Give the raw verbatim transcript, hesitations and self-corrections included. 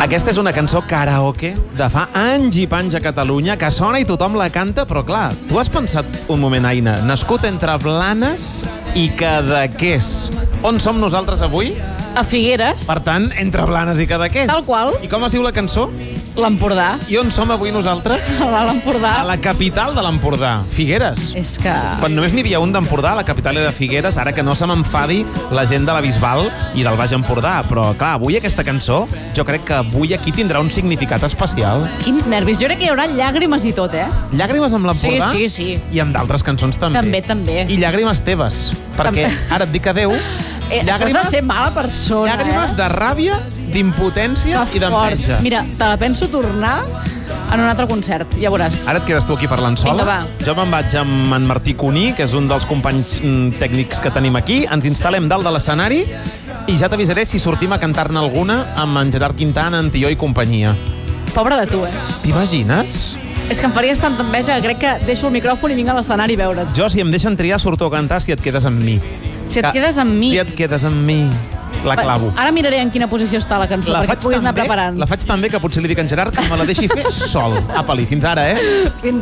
Aquesta és una cançó karaoke de fa anys i panys a Catalunya, que sona i tothom la canta, però clar, tu has pensat un moment, Aina, nascut entre Blanes i Cadaqués. On som nosaltres avui? A Figueres. Per tant, entre Blanes i Cadaqués. Tal qual. I com es diu la cançó? L'Empordà. I on som avui nosaltres? A l'Empordà. A la capital de l'Empordà, Figueres. És que... Quan només n'hi havia un d'Empordà, la capital era Figueres, ara que no se m'enfadi la gent de la Bisbal i del Baix Empordà. Però, clar, avui aquesta cançó, jo crec que avui aquí tindrà un significat especial. Quins nervis. Jo crec que hi haurà llàgrimes i tot, eh? Llàgrimes amb l'Empordà? Sí, sí, sí. I amb d'altres cançons també. També, també. I llàgrimes teves, perquè També. ara et dic adeu. Eh, llàgrimes, això és ser mala persona, llàgrimes eh? de ràbia, d'impotència i d'enveja. Mira, te la penso tornar en un altre concert, ja veuràs. Ara et quedes tu aquí parlant sola. Vinga, va. Jo me'n vaig amb en Martí Cuní, que és un dels companys mm, tècnics que tenim aquí. Ens instal·lem dalt de l'escenari i ja t'avisaré si sortim a cantar-ne alguna amb en Gerard Quintana, en Tió i companyia. Pobre de tu, eh? T'imagines? És que em faries tanta enveja que crec que deixo el micròfon i vinc a l'escenari a veure't. Jo, si em deixen triar, surto a cantar si et quedes amb mi. Si et quedes amb mi... Si et quedes amb mi, la clavo. Ara miraré en quina posició està la cançó, La perquè et puguis anar bé, preparant. la faig tan bé que potser li dic a en Gerard que me la deixi fer sol. Apa-li, fins ara, eh? Fins